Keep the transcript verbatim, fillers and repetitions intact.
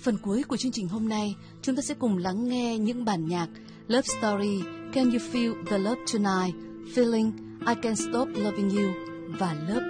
phần cuối của chương trình hôm nay, chúng ta sẽ cùng lắng nghe những bản nhạc Love Story, Can You Feel the Love Tonight, Feeling, I Can't Stop Loving You và Love